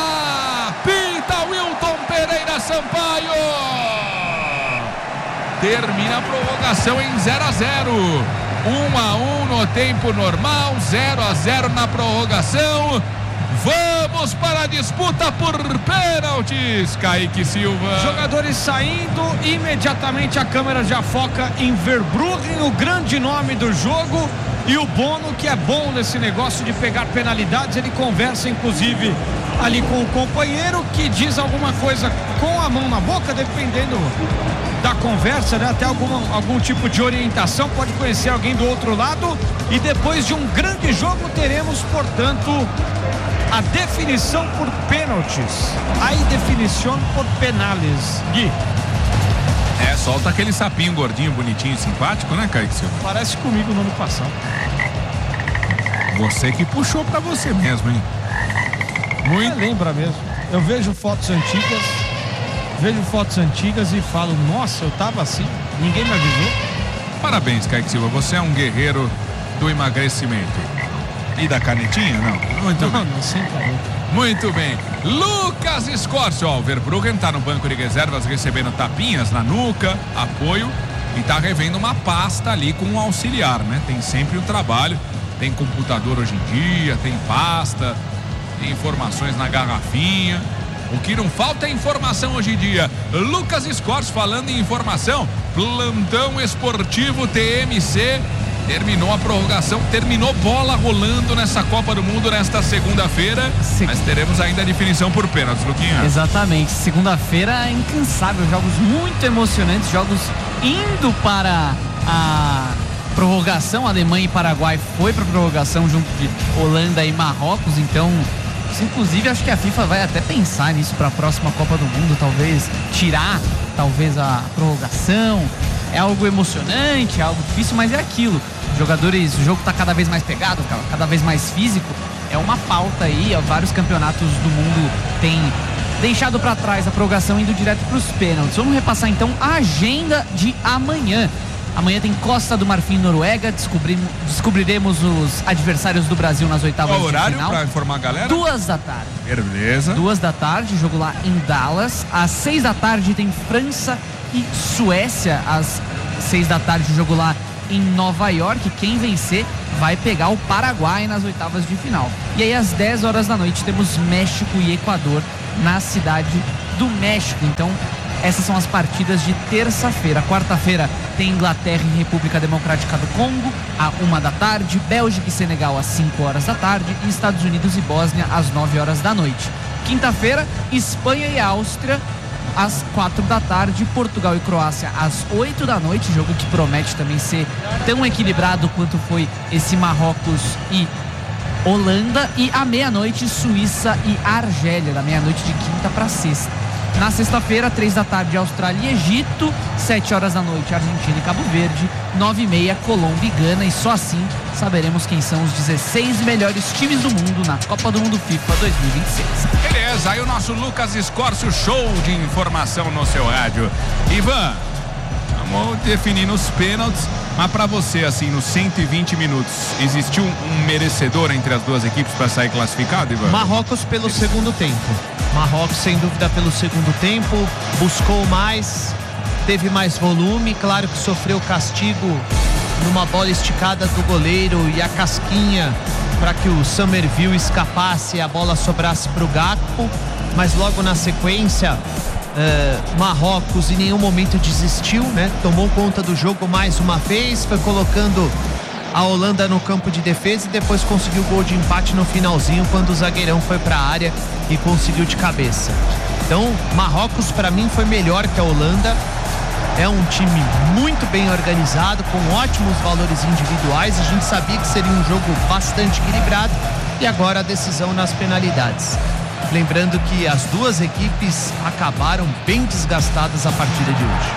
Apita Wilton Pereira Sampaio. Termina a prorrogação em zero a zero. um a um no tempo normal, zero a zero na prorrogação. Vamos para a disputa por pênaltis, Kaique Silva. Jogadores saindo, imediatamente a câmera já foca em Verbruggen, o grande nome do jogo. E o Bono, que é bom nesse negócio de pegar penalidades, ele conversa inclusive ali com o companheiro, que diz alguma coisa com a mão na boca, dependendo da conversa, né? Até alguma, algum tipo de orientação, pode conhecer alguém do outro lado. E depois de um grande jogo teremos, portanto, a definição por pênaltis. Aí definição por penales. Gui. É, solta aquele sapinho gordinho, bonitinho, simpático, né, Kaique Silva? Parece comigo no ano passado. Você que puxou pra você mesmo, hein? Muito. É, lembra mesmo. Eu vejo fotos antigas, vejo fotos antigas e falo, nossa, eu tava assim, ninguém me avisou. Parabéns, Kaique Silva, você é um guerreiro do emagrecimento. E da canetinha? Não. Muito não, bem. Não, sem caneta. Muito bem. Lucas Scorcio. O Verbruggen tá no banco de reservas recebendo tapinhas na nuca, apoio, e tá revendo uma pasta ali com um auxiliar, né? Tem sempre o trabalho, tem computador hoje em dia, tem pasta, tem informações na garrafinha. O que não falta é informação hoje em dia. Lucas Scors falando em informação. Plantão esportivo T M C. Terminou a prorrogação, terminou bola rolando nessa Copa do Mundo nesta segunda-feira. Se... Mas teremos ainda a definição por pênaltis, Luquinha. Exatamente. Segunda-feira é incansável. Jogos muito emocionantes, jogos indo para a prorrogação. Alemanha e Paraguai foi para a prorrogação junto de Holanda e Marrocos. Então, inclusive, acho que a FIFA vai até pensar nisso para a próxima Copa do Mundo. Talvez tirar, talvez a prorrogação. É algo emocionante, é algo difícil, mas é aquilo. Jogadores, o jogo está cada vez mais pegado, cada vez mais físico. É uma pauta aí, ó, vários campeonatos do mundo têm deixado para trás a prorrogação, indo direto para os pênaltis. Vamos repassar então a agenda de amanhã. Amanhã tem Costa do Marfim e Noruega. Descobriremos os adversários do Brasil nas oitavas de final. Qual horário para informar a galera? Duas da tarde. Beleza. Duas da tarde, jogo lá em Dallas. Às seis da tarde tem França e Suécia. Às seis da tarde, jogo lá em Nova York. Quem vencer vai pegar o Paraguai nas oitavas de final. E aí às dez horas da noite temos México e Equador na cidade do México. Então essas são as partidas de terça-feira. Quarta-feira tem Inglaterra e República Democrática do Congo à uma da tarde, Bélgica e Senegal às cinco horas da tarde e Estados Unidos e Bósnia às nove horas da noite. Quinta-feira, Espanha e Áustria às quatro da tarde, Portugal e Croácia às oito da noite, jogo que promete também ser tão equilibrado quanto foi esse Marrocos e Holanda. E à meia-noite, Suíça e Argélia, da meia-noite de quinta para sexta. Na sexta-feira, três da tarde, Austrália e Egito, sete horas da noite, Argentina e Cabo Verde, nove e meia, Colômbia e Gana, e só assim saberemos quem são os dezesseis melhores times do mundo na Copa do Mundo FIFA dois mil e vinte e seis. Beleza, aí o nosso Lucas Escorcio, show de informação no seu rádio. Ivan, vamos definir nos pênaltis, mas pra você, assim, nos cento e vinte minutos, existiu um merecedor entre as duas equipes para sair classificado, Ivan? Marrocos pelo segundo tempo. Marrocos, sem dúvida, pelo segundo tempo, buscou mais, teve mais volume, claro que sofreu castigo numa bola esticada do goleiro e a casquinha para que o Summerville escapasse e a bola sobrasse para o Gakpo, mas logo na sequência uh, Marrocos em nenhum momento desistiu, né? Tomou conta do jogo mais uma vez, foi colocando a Holanda no campo de defesa e depois conseguiu o gol de empate no finalzinho, quando o zagueirão foi para a área e conseguiu de cabeça. Então, Marrocos para mim foi melhor que a Holanda. É um time muito bem organizado, com ótimos valores individuais. A gente sabia que seria um jogo bastante equilibrado, e agora a decisão nas penalidades. Lembrando que as duas equipes acabaram bem desgastadas a partida de hoje.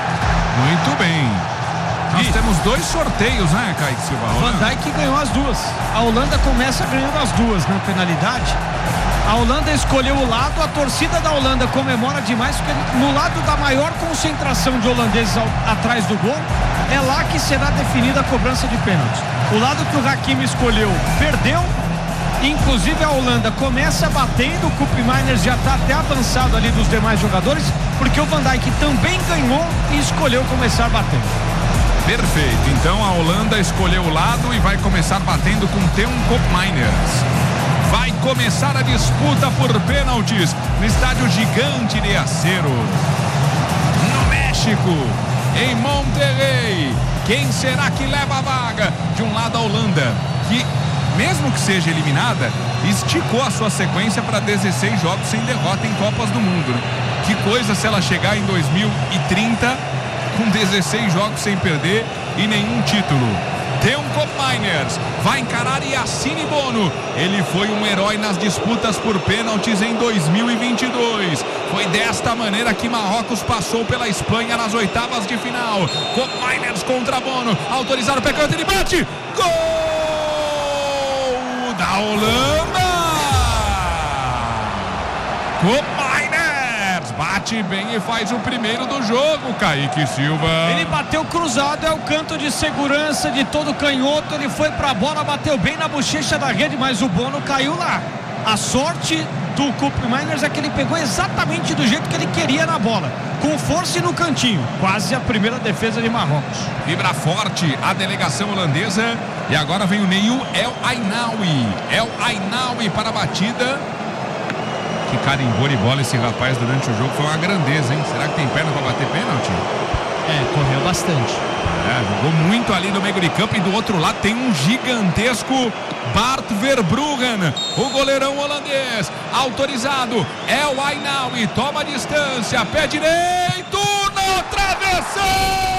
Muito bem. Nós e... temos dois sorteios, né, Kaique Silva? Van Dijk ganhou as duas. A Holanda começa ganhando as duas na penalidade. A Holanda escolheu o lado, a torcida da Holanda comemora demais, porque no lado da maior concentração de holandeses ao, atrás do gol, é lá que será definida a cobrança de pênalti. O lado que o Hakimi escolheu perdeu, inclusive a Holanda começa batendo, o Koop Miners já está até avançado ali dos demais jogadores, porque o Van Dijk também ganhou e escolheu começar batendo. Perfeito, então a Holanda escolheu o lado e vai começar batendo com Teun Koop Miners. Vai começar a disputa por pênaltis no estádio Gigante de Acero, no México, em Monterrey. Quem será que leva a vaga? De um lado a Holanda, que mesmo que seja eliminada, esticou a sua sequência para dezesseis jogos sem derrota em Copas do Mundo, né? Que coisa se ela chegar em dois mil e trinta com dezesseis jogos sem perder e nenhum título. Teun Koop Miners vai encarar Yassine Bono. Ele foi um herói nas disputas por pênaltis em dois mil e vinte e dois. Foi desta maneira que Marrocos passou pela Espanha nas oitavas de final. Koop Miners contra Bono. Autorizado o pé canto, ele bate. Gol da Holanda. Koop bate bem e faz o primeiro do jogo, Kaique Silva. Ele bateu cruzado, é o canto de segurança de todo canhoto. Ele foi pra bola, bateu bem na bochecha da rede, mas o Bono caiu lá. A sorte do Koop Miners é que ele pegou exatamente do jeito que ele queria na bola, com força e no cantinho. Quase a primeira defesa de Marrocos. Vibra forte a delegação holandesa. E agora vem o Neil El Ainaoui. El Ainaoui para a batida. Que carimbou de bola esse rapaz durante o jogo, foi uma grandeza, hein? Será que tem perna para bater pênalti? É, correu bastante. É, jogou muito ali no meio de campo e do outro lado tem um gigantesco Bart Verbruggen, o goleirão holandês, autorizado, é o Ainaui, toma distância, pé direito no travessão!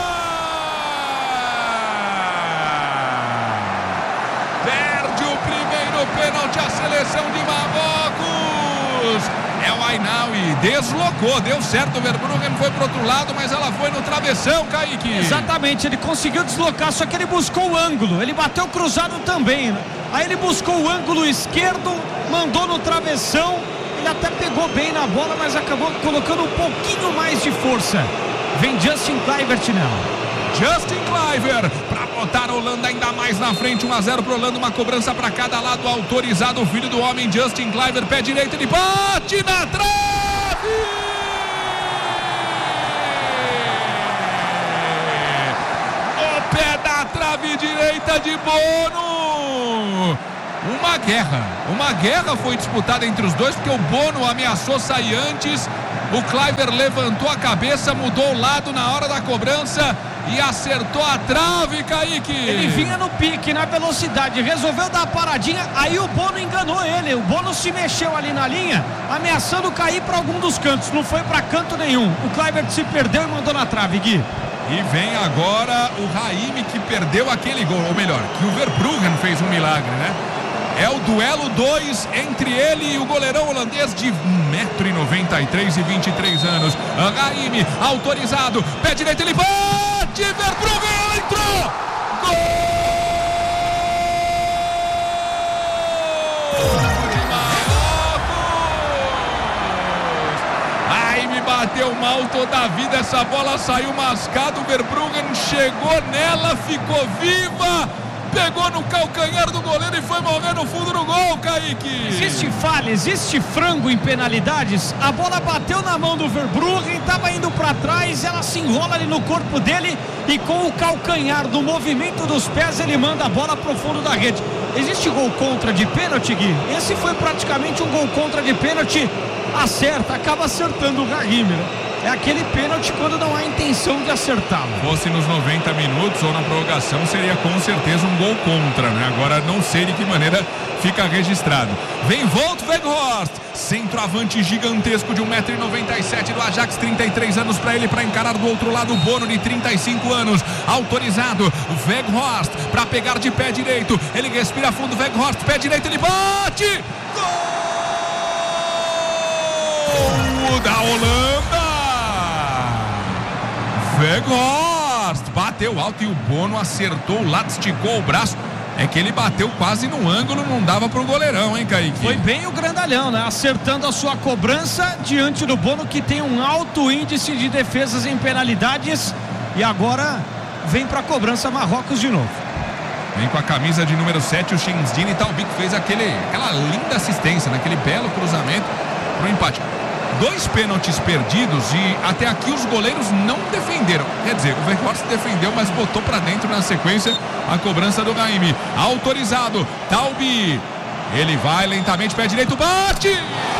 Perde o primeiro pênalti a seleção de Marrocos. É o Ainaui, deslocou, deu certo, o Verbruggen foi pro outro lado, mas ela foi no travessão, Kaique. Exatamente, ele conseguiu deslocar, só que ele buscou o ângulo, ele bateu cruzado também, né? Aí ele buscou o ângulo esquerdo, mandou no travessão, ele até pegou bem na bola, mas acabou colocando um pouquinho mais de força. Vem Justin Kluivert nela. Justin Kluivert para botar a Holanda ainda mais na frente, um a zero para Holanda, uma cobrança para cada lado, autorizado o filho do homem, Justin Kluivert, pé direito, ele bate na trave! O pé da trave direita de Bono! Uma guerra, uma guerra foi disputada entre os dois, porque o Bono ameaçou sair antes, o Kluivert levantou a cabeça, mudou o lado na hora da cobrança e acertou a trave, Kaique. Ele vinha no pique, na velocidade, resolveu dar a paradinha, aí o Bono enganou ele, o Bono se mexeu ali na linha, ameaçando cair para algum dos cantos, não foi para canto nenhum, o Kluivert se perdeu e mandou na trave, Gui. E vem agora o Raimi, que perdeu aquele gol, ou melhor, que o Verbruggen fez um milagre, né? É o duelo dois entre ele e o goleirão holandês de um metro e noventa e três e vinte e três anos. Raimi, autorizado, pé direito, ele bate, Verbruggen entrou! Gol de Marrocos! Raimi bateu mal toda a vida, essa bola saiu mascada, o Verbruggen chegou nela, ficou viva, pegou no calcanhar do goleiro e foi morrer no fundo do gol, Kaique. Existe falha, existe frango em penalidades. A bola bateu na mão do Verbruggen, estava indo para trás, ela se enrola ali no corpo dele e com o calcanhar do movimento dos pés ele manda a bola pro fundo da rede. Existe gol contra de pênalti, Gui? Esse foi praticamente um gol contra de pênalti. Acerta, acaba acertando o Raimi, né? É aquele pênalti quando não há intenção de acertá-lo. Fosse nos noventa minutos ou na prorrogação, seria com certeza um gol contra, né? Agora não sei de que maneira fica registrado. Vem Wout Weghorst, centroavante gigantesco de um metro e noventa e sete do Ajax, trinta e três anos para ele, para encarar do outro lado o Bono de trinta e cinco anos, autorizado, Weghorst para pegar de pé direito, ele respira fundo, Weghorst, pé direito, ele bate! Gol da Holanda! Weghorst bateu alto e o Bono acertou o lado, esticou o braço. É que ele bateu quase no ângulo, não dava pro goleirão, hein, Kaique? Foi bem o grandalhão, né? Acertando a sua cobrança diante do Bono, que tem um alto índice de defesas em penalidades. E agora vem pra cobrança Marrocos de novo. Vem com a camisa de número sete, o Shinzdine Talbi, que fez aquele, aquela linda assistência, naquele belo cruzamento pro empate. Dois pênaltis perdidos e até aqui os goleiros não defenderam. Quer dizer, o Weghorst defendeu, mas botou para dentro na sequência a cobrança do Raimi. Autorizado, Talbi. Ele vai lentamente, pé direito, bate!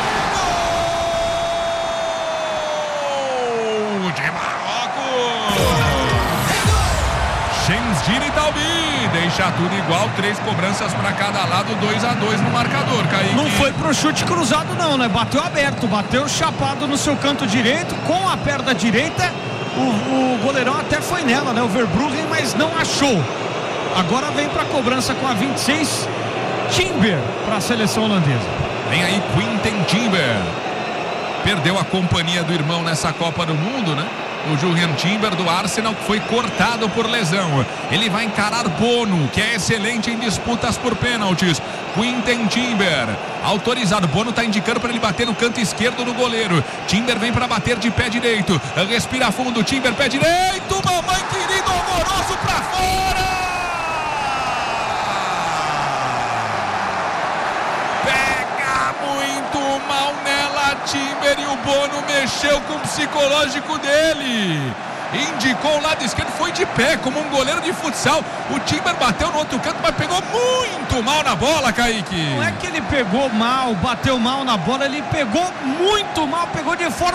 Gol de Marrocos! Shinzdine Talbi deixa tudo igual, três cobranças para cada lado, dois a dois no marcador, Kaique. Não foi pro chute cruzado não, né? Bateu aberto, bateu chapado no seu canto direito, com a perna direita, o, o goleirão até foi nela, né? O Verbruggen, mas não achou. Agora vem pra cobrança com a vinte e seis, Timber para a seleção holandesa. Vem aí Quinten Timber. Perdeu a companhia do irmão nessa Copa do Mundo, né? O Julian Timber do Arsenal, que foi cortado por lesão. Ele vai encarar Bono, que é excelente em disputas por pênaltis. Quinten Timber, autorizado. Bono está indicando para ele bater no canto esquerdo do goleiro. Timber vem para bater de pé direito. Respira fundo, Timber, pé direito. Mamãe querido, horroroso para fora. Pega muito mal nela, Timber, e o Bono mexeu com o psicológico dele. indicou o lado esquerdo, foi de pé, como um goleiro de futsal. O Timber bateu no outro canto, mas pegou muito mal na bola, Kaique. Não é que ele pegou mal, bateu mal na bola, ele pegou muito mal, pegou de forma